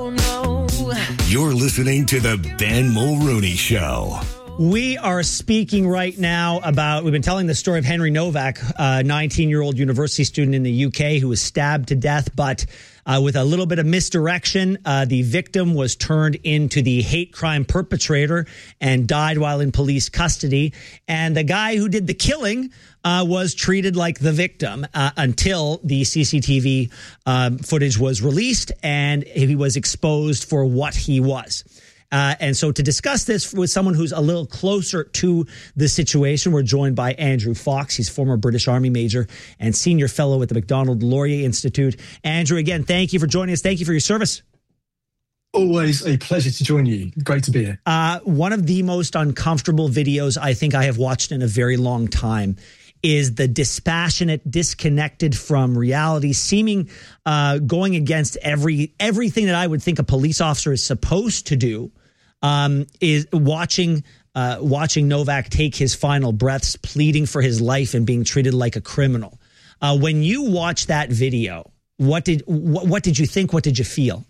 You're listening to the Ben Mulrooney Show. We are speaking right now about, we've been telling the story of Henry Novak, a 19-year-old university student in the UK who was stabbed to death, but with a little bit of misdirection, the victim was turned into the hate crime perpetrator and died while in police custody. And the guy who did the killing was treated like the victim until the CCTV footage was released and he was exposed for what he was. And so to discuss this with someone who's a little closer to the situation, we're joined by Andrew Fox. He's former British Army major and senior fellow at the Macdonald Laurier Institute. Andrew, again, thank you for joining us. Thank you for your service. Always a pleasure to join you. Great to be here. One of the most uncomfortable videos I think I have watched in a very long time is the dispassionate, disconnected from reality, seeming going against everything that I would think a police officer is supposed to do. Is watching Novak take his final breaths, pleading for his life and being treated like a criminal. When you watch that video, what did you think? What did you feel?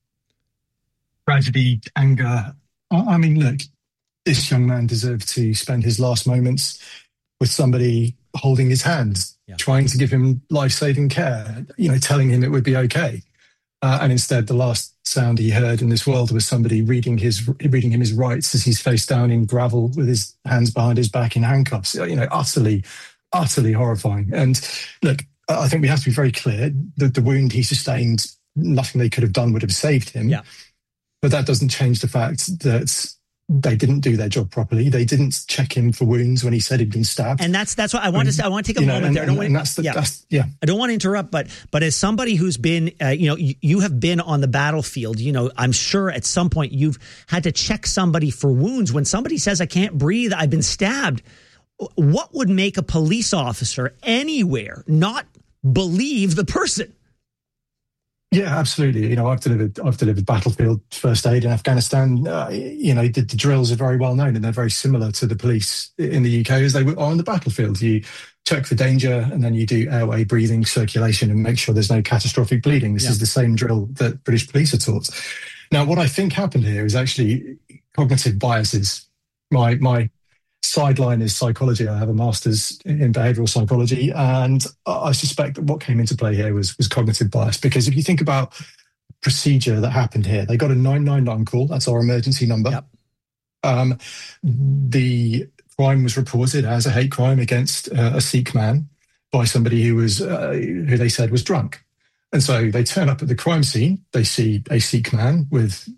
Tragedy, anger. I mean, look, this young man deserved to spend his last moments with somebody holding his hand, trying to give him life-saving care, telling him it would be okay. And instead, the last sound he heard in this world was somebody reading him his rights as he's face down in gravel with his hands behind his back in handcuffs. Utterly horrifying. And look, I think we have to be very clear that the wound he sustained, nothing they could have done would have saved him. Yeah. But that doesn't change the fact that they didn't do their job properly. They didn't check him for wounds when he said he'd been stabbed. And that's what I want to say. I want to take a moment there. I don't want to interrupt, but as somebody who's been, you have been on the battlefield, I'm sure at some point you've had to check somebody for wounds. When somebody says, I can't breathe, I've been stabbed, what would make a police officer anywhere not believe the person? Yeah, absolutely. I've delivered battlefield first aid in Afghanistan. The drills are very well known and they're very similar to the police in the UK as they are on the battlefield. You check for danger and then you do airway, breathing, circulation and make sure there's no catastrophic bleeding. This is the same drill that British police are taught. Now, what I think happened here is actually cognitive biases. My sideline is psychology. I have a master's in behavioural psychology, and I suspect that what came into play here was cognitive bias. Because if you think about the procedure that happened here, they got a 999 call. That's our emergency number. Yep. The crime was reported as a hate crime against a Sikh man by somebody who they said was drunk. And so they turn up at the crime scene. They see a Sikh man with,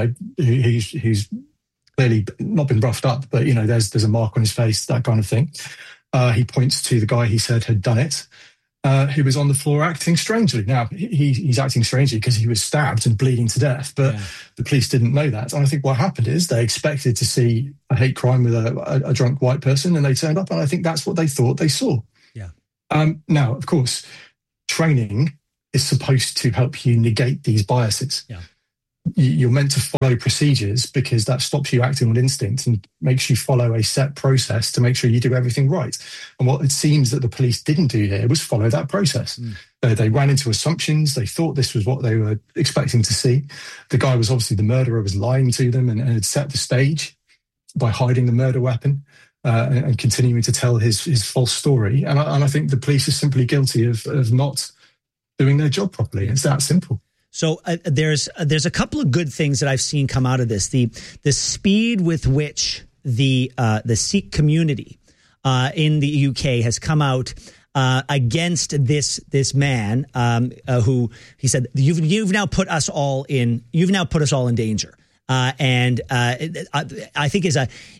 who's clearly not been roughed up, but there's a mark on his face, that kind of thing. He points to the guy he said had done it, who was on the floor acting strangely. Now he's acting strangely because he was stabbed and bleeding to death, but the police didn't know that. And I think what happened is they expected to see a hate crime with a drunk white person, and they turned up, and I think that's what they thought they saw. Yeah. Now, of course, training is supposed to help you negate these biases. Yeah. You're meant to follow procedures because that stops you acting on instinct and makes you follow a set process to make sure you do everything right. And what it seems that the police didn't do here was follow that process. They ran into assumptions. They thought this was what they were expecting to see. The guy was obviously the murderer, was lying to them and had set the stage by hiding the murder weapon and continuing to tell his false story. And I think the police are simply guilty of not doing their job properly. It's that simple. So there's a couple of good things that I've seen come out of this. The speed with which the Sikh community in the UK has come out against this man who he said you've now put us all in danger. And I think is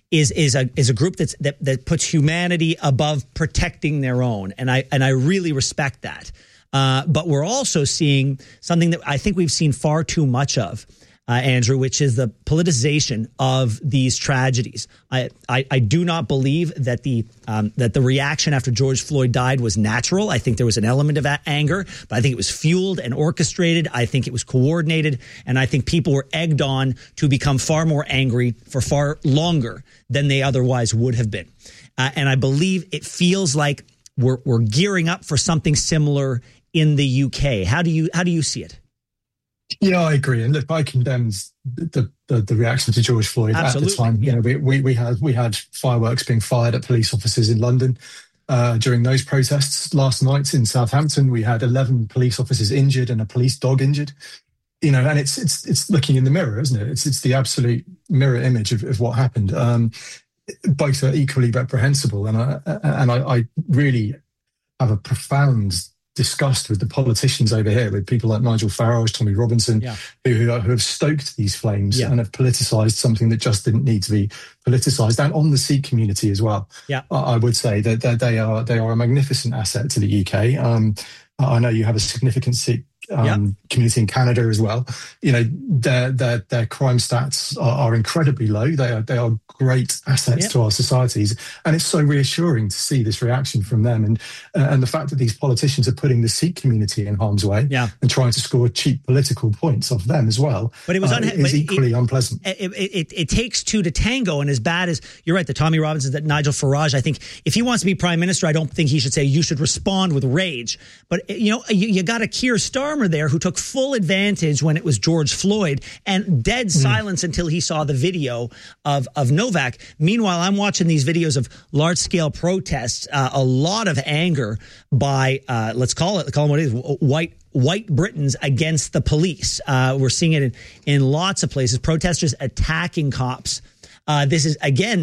a group that puts humanity above protecting their own, and I really respect that. But we're also seeing something that I think we've seen far too much of, Andrew, which is the politicization of these tragedies. I do not believe that the reaction after George Floyd died was natural. I think there was an element of anger, but I think it was fueled and orchestrated. I think it was coordinated, and I think people were egged on to become far more angry for far longer than they otherwise would have been. And I believe it feels like we're gearing up for something similar in the UK. How do you see it? Yeah, I agree. And look, I condemned the reaction to George Floyd at the time. Yeah. You know, we had fireworks being fired at police officers in London during those protests. Last night in Southampton, we had 11 police officers injured and a police dog injured. You know, and it's looking in the mirror, isn't it? It's the absolute mirror image of what happened. Both are equally reprehensible, and I really have a profound disgust with the politicians over here, with people like Nigel Farage, Tommy Robinson, who have stoked these flames and have politicised something that just didn't need to be politicised, and on the Sikh community as well. Yeah, I would say that they are a magnificent asset to the UK. I know you have a significant Sikh community in Canada as well. You know, their crime stats are incredibly low. They are great assets to our societies, and it's so reassuring to see this reaction from them, and the fact that these politicians are putting the Sikh community in harm's way and trying to score cheap political points off them as well. But it was equally unpleasant. It takes two to tango, and as bad as you're right, the Tommy Robinsons, that Nigel Farage, I think if he wants to be prime minister, I don't think he should say you should respond with rage. But you know, you got a Keir Starmer there who took full advantage when it was George Floyd, and dead silence until he saw the video of Novak. Meanwhile, I'm watching these videos of large-scale protests, a lot of anger by, let's call them what it is, white Britons against the police. We're seeing it in lots of places, protesters attacking cops. This is,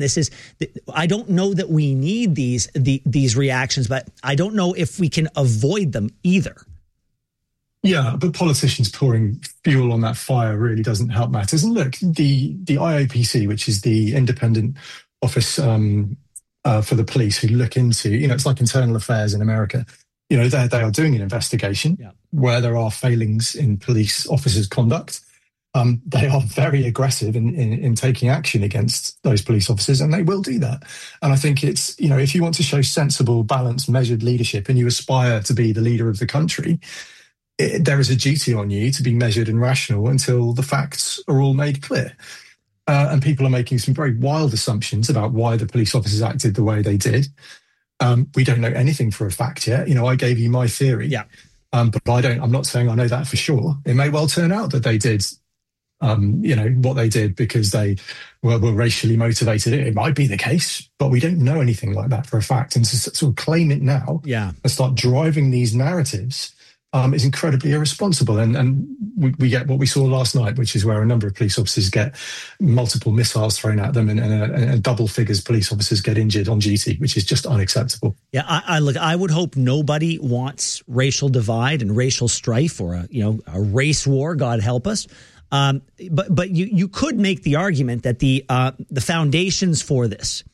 I don't know that we need these reactions, but I don't know if we can avoid them either. Yeah, but politicians pouring fuel on that fire really doesn't help matters. And look, the IOPC, which is the independent office for the police who look into, you know, it's like internal affairs in America. You know, they are doing an investigation where there are failings in police officers' conduct. They are very aggressive in taking action against those police officers, and they will do that. And I think it's, you know, if you want to show sensible, balanced, measured leadership and you aspire to be the leader of the country, there is a duty on you to be measured and rational until the facts are all made clear. And people are making some very wild assumptions about why the police officers acted the way they did. We don't know anything for a fact yet. You know, I gave you my theory, but I'm not saying I know that for sure. It may well turn out that they did, you know, what they did because they were racially motivated. It might be the case, but we don't know anything like that for a fact. And to sort of claim it now and start driving these narratives is incredibly irresponsible. And we get what we saw last night, which is where a number of police officers get multiple missiles thrown at them, and double figures police officers get injured on duty, which is just unacceptable. Yeah, I would hope nobody wants racial divide and racial strife or a race war. God help us. But you could make the argument that the foundations for this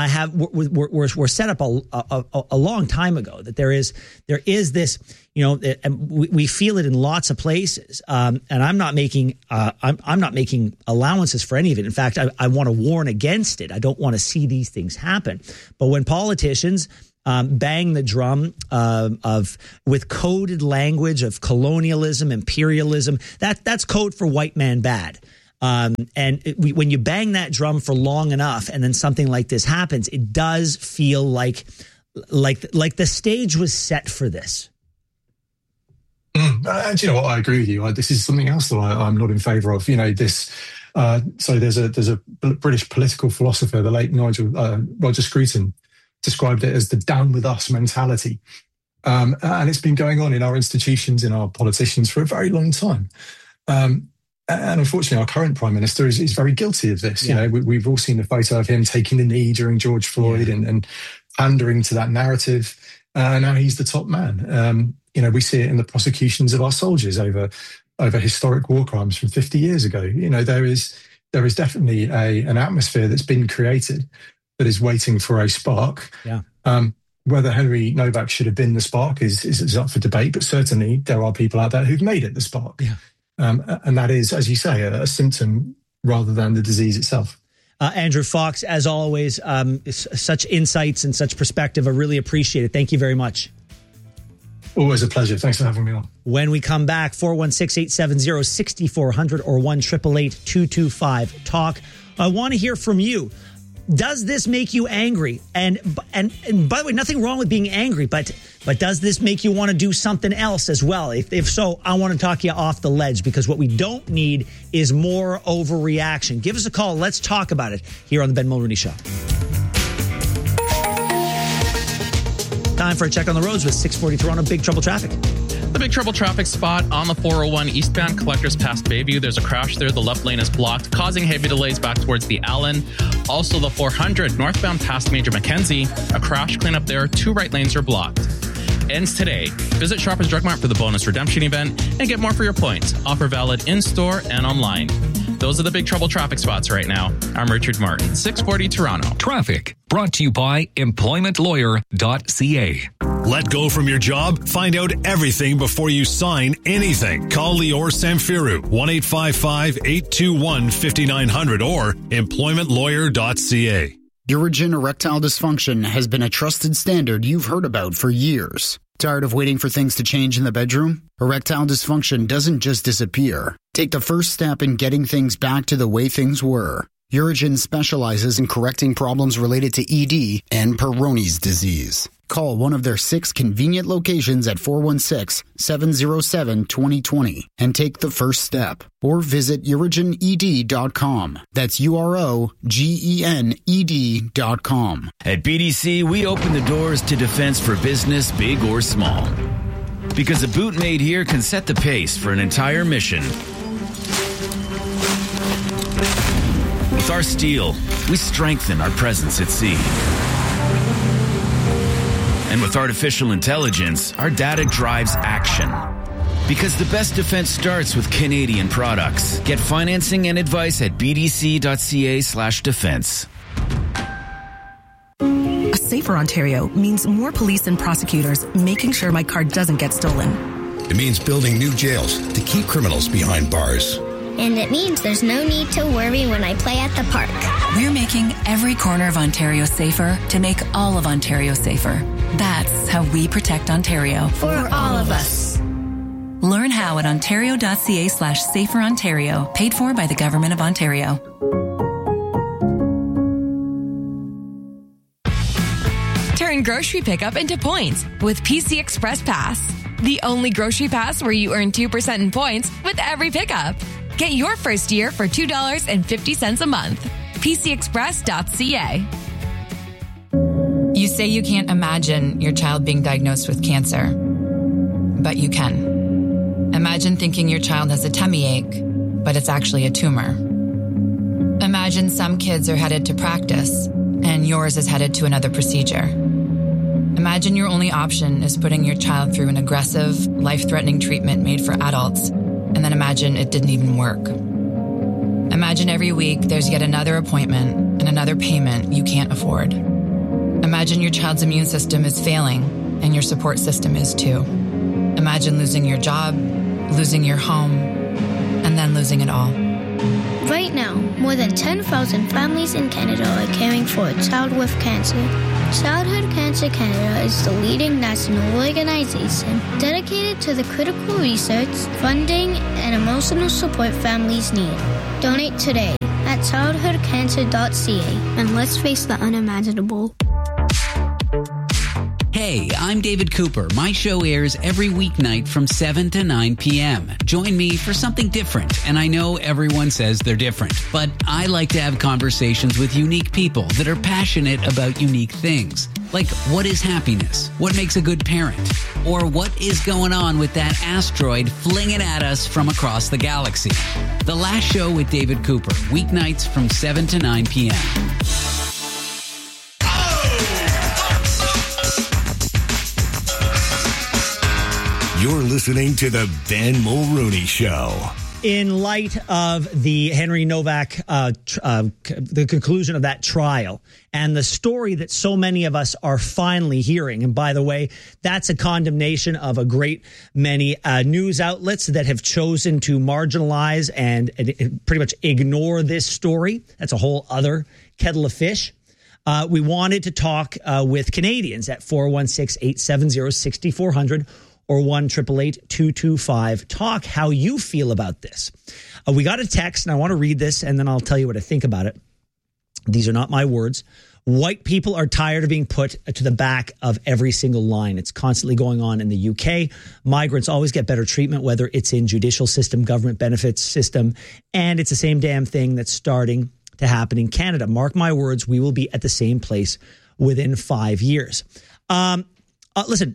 were set up a long time ago. That there is this, you know, and we feel it in lots of places. And I'm not making allowances for any of it. In fact, I want to warn against it. I don't want to see these things happen. But when politicians bang the drum with coded language of colonialism, imperialism, that's code for white man bad. When you bang that drum for long enough, and then something like this happens, it does feel like the stage was set for this. And you know what? I agree with you. This is something else that I'm not in favour of. You know, this. So there's a British political philosopher, the late Roger Scruton, described it as the "down with us" mentality, and it's been going on in our institutions, in our politicians for a very long time. And unfortunately, our current Prime Minister is very guilty of this. Yeah. You know, we've all seen the photo of him taking the knee during George Floyd and pandering to that narrative. Now he's the top man. You know, we see it in the prosecutions of our soldiers over historic war crimes from 50 years ago. You know, there is definitely an atmosphere that's been created that is waiting for a spark. Yeah. Whether Henry Novak should have been the spark is up for debate, but certainly there are people out there who've made it the spark. Yeah. And that is, as you say, a symptom rather than the disease itself. Andrew Fox, as always, such insights and such perspective. I really appreciate it. Thank you very much. Always a pleasure. Thanks for having me on. When we come back, 416-870-6400 or 1-888-225-TALK. I want to hear from you. Does this make you angry? And by the way, nothing wrong with being angry, but does this make you want to do something else as well? If so, I want to talk you off the ledge, because what we don't need is more overreaction. Give us a call. Let's talk about it here on the Ben Mulrooney Show. Time for a check on the roads with 640 Toronto. Big trouble traffic. The big trouble traffic spot on the 401 eastbound collectors past Bayview. There's a crash there. The left lane is blocked, causing heavy delays back towards the Allen. Also, the 400 northbound past Major Mackenzie. A crash cleanup there. 2 right lanes are blocked. Ends today. Visit Shoppers Drug Mart for the bonus redemption event and get more for your points. Offer valid in-store and online. Those are the big trouble traffic spots right now. I'm Richard Martin, 640 Toronto. Traffic brought to you by employmentlawyer.ca. Let go from your job? Find out everything before you sign anything. Call Lior Samfiru, 1-855-821-5900 or employmentlawyer.ca. Urigen erectile dysfunction has been a trusted standard you've heard about for years. Tired of waiting for things to change in the bedroom? Erectile dysfunction doesn't just disappear. Take the first step in getting things back to the way things were. Urigen specializes in correcting problems related to ED and Peyronie's disease. Call one of their 6 convenient locations at 416-707-2020 and take the first step. Or visit urigened.com. That's UROGENED.com. At BDC, we open the doors to defense for business, big or small. Because a boot made here can set the pace for an entire mission. With our steel, we strengthen our presence at sea. And with artificial intelligence, our data drives action. Because the best defense starts with Canadian products. Get financing and advice at bdc.ca/defense. A safer Ontario means more police and prosecutors making sure my car doesn't get stolen. It means building new jails to keep criminals behind bars. And it means there's no need to worry when I play at the park. We're making every corner of Ontario safer to make all of Ontario safer. That's how we protect Ontario. For all of us. Learn how at ontario.ca/saferontario. Paid for by the Government of Ontario. Turn grocery pickup into points with PC Express Pass. The only grocery pass where you earn 2% in points with every pickup. Get your first year for $2.50 a month. PCExpress.ca. You say you can't imagine your child being diagnosed with cancer, but you can. Imagine thinking your child has a tummy ache, but it's actually a tumor. Imagine some kids are headed to practice, and yours is headed to another procedure. Imagine your only option is putting your child through an aggressive, life-threatening treatment made for adults, and then imagine it didn't even work. Imagine every week there's yet another appointment and another payment you can't afford. Imagine your child's immune system is failing, and your support system is too. Imagine losing your job, losing your home, and then losing it all. Right now, more than 10,000 families in Canada are caring for a child with cancer. Childhood Cancer Canada is the leading national organization dedicated to the critical research, funding, and emotional support families need. Donate today at childhoodcancer.ca and let's face the unimaginable. Hey, I'm David Cooper. My show airs every weeknight from 7 to 9 p.m. Join me for something different. And I know everyone says they're different, but I like to have conversations with unique people that are passionate about unique things. Like, what is happiness? What makes a good parent? Or what is going on with that asteroid flinging at us from across the galaxy? The Last Show with David Cooper, weeknights from 7 to 9 p.m. You're listening to the Ben Mulrooney Show. In light of the Henry Novak, the conclusion of that trial and the story that so many of us are finally hearing, and by the way, that's a condemnation of a great many news outlets that have chosen to marginalize and pretty much ignore this story. That's a whole other kettle of fish. We wanted to talk with Canadians at 416-870-6400 or 1-888-225-TALK, how you feel about this. We got a text, and I want to read this, and then I'll tell you what I think about it. These are not my words. White people are tired of being put to the back of every single line. It's constantly going on in the UK. Migrants always get better treatment, whether it's in judicial system, government benefits system, and it's the same damn thing that's starting to happen in Canada. Mark my words, we will be at the same place within 5 years. Listen,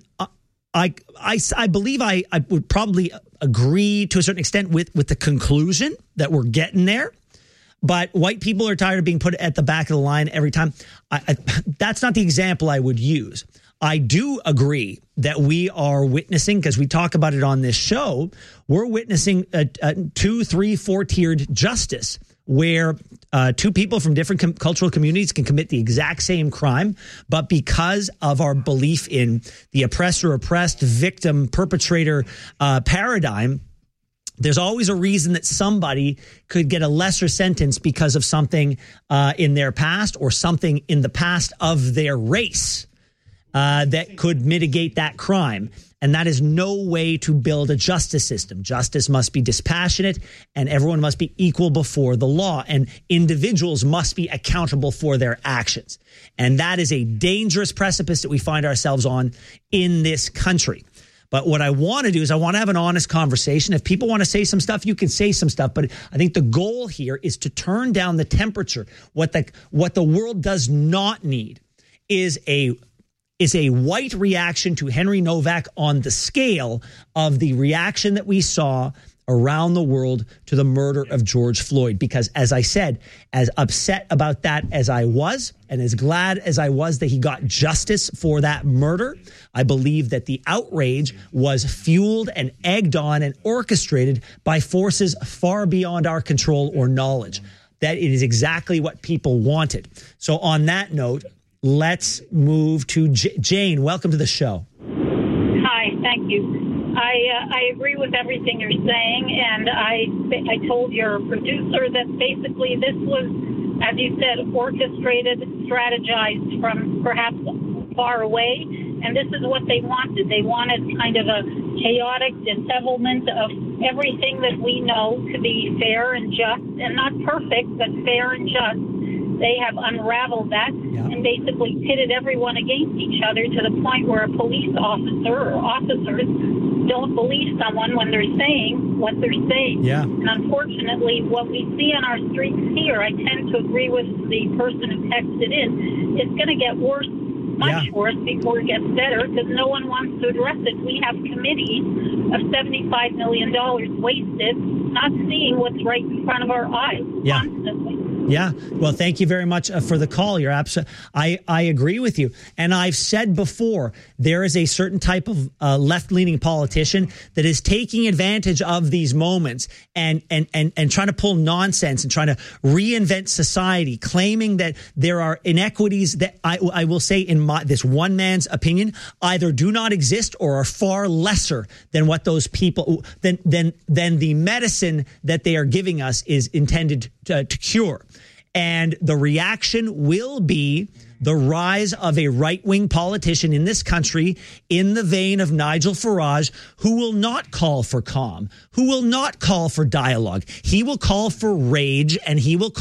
I believe I would probably agree to a certain extent with the conclusion that we're getting there. But white people are tired of being put at the back of the line every time. That's not the example I would use. I do agree that we are witnessing, because we talk about it on this show, we're witnessing a 2, 3, 4-tiered justice where two people from different cultural communities can commit the exact same crime, but because of our belief in the oppressor-oppressed, victim-perpetrator paradigm, there's always a reason that somebody could get a lesser sentence because of something in their past or something in the past of their race that could mitigate that crime. And that is no way to build a justice system. Justice must be dispassionate, and everyone must be equal before the law, and individuals must be accountable for their actions. And that is a dangerous precipice that we find ourselves on in this country. But what I want to do is I want to have an honest conversation. If people want to say some stuff, you can say some stuff. But I think the goal here is to turn down the temperature. What the world does not need is a white reaction to Henry Novak on the scale of the reaction that we saw around the world to the murder of George Floyd. Because as I said, as upset about that as I was, and as glad as I was that he got justice for that murder, I believe that the outrage was fueled and egged on and orchestrated by forces far beyond our control or knowledge. That it is exactly what people wanted. So on that note, let's move to Jane. Welcome to the show. Hi, thank you. I agree with everything you're saying, and I told your producer that basically this was, as you said, orchestrated, strategized from perhaps far away, and this is what they wanted. They wanted kind of a chaotic dissettlement of everything that we know to be fair and just, and not perfect, but fair and just. They have unraveled that and basically pitted everyone against each other to the point where a police officer or officers don't believe someone when they're saying what they're saying. Yeah. And unfortunately, what we see on our streets here, I tend to agree with the person who texted in, it's going to get worse, much worse before it gets better, because no one wants to address it. We have committees of $75 million wasted, not seeing what's right in front of our eyes constantly. Yeah. Well, thank you very much for the call. You're absolutely, I agree with you. And I've said before, there is a certain type of left-leaning politician that is taking advantage of these moments and trying to pull nonsense and trying to reinvent society, claiming that there are inequities that I will say in this one man's opinion either do not exist or are far lesser than what those people than the medicine that they are giving us is intended to cure. And the reaction will be the rise of a right-wing politician in this country in the vein of Nigel Farage, who will not call for calm, who will not call for dialogue. He will call for rage, and he will